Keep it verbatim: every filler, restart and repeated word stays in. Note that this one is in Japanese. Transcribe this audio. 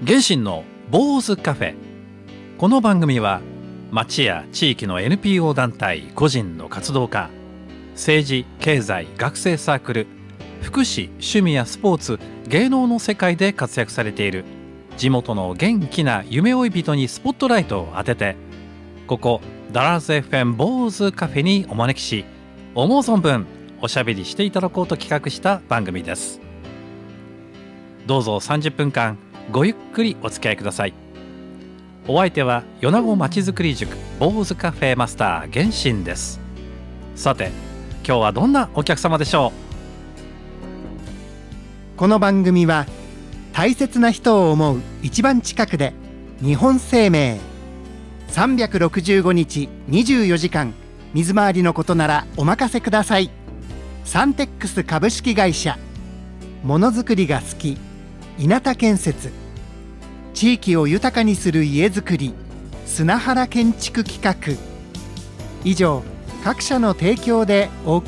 原神の坊主カフェ。この番組は町や地域の エヌピーオー 団体、個人の活動家、政治、経済、学生サークル、福祉、趣味やスポーツ、芸能の世界で活躍されている地元の元気な夢追い人にスポットライトを当てて、ここダラーズ エフエム 坊主カフェにお招きし、思う存分おしゃべりしていただこうと企画した番組です。どうぞさんじゅっぷんかんごゆっくりお付き合いください。お相手は米子まちづくり塾坊主カフェマスター原神です。さて今日はどんなお客様でしょう。この番組は大切な人を思う一番近くで日本生命さんびゃくろくじゅうごにちにじゅうよじかん水回りのことならお任せください。サンテックス株式会社、ものづくりが好き稲田建設、地域を豊かにする家づくり砂原建築企画、以上各社の提供でお送り